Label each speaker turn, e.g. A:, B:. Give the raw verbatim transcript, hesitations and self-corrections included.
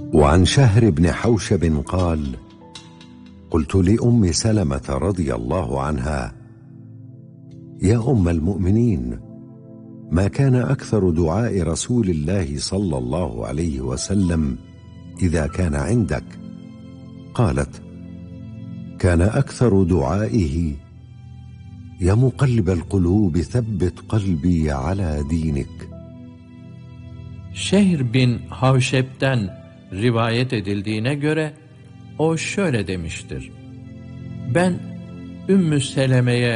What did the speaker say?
A: وعن شهر بن حوشب قال: قلت لأم سلمة رضي الله عنها: يا أم المؤمنين، ما كان أكثر دعاء رسول الله صلى الله عليه وسلم إذا كان عندك؟ قالت: كان أكثر دعائه: يا مقلب القلوب ثبت قلبي على دينك.
B: Şehr bin Havşeb'den rivayet edildiğine göre o şöyle demiştir: Ben Ümmü Seleme'ye